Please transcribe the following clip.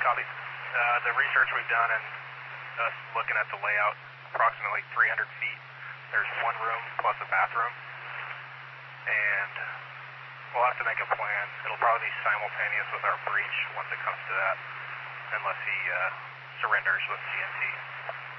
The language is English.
Copy. The research we've done and us looking at the layout, approximately 300 feet, there's one room plus a bathroom, and we'll have to make a plan. It'll probably be simultaneous with our breach once it comes to that, unless he surrenders with TNT.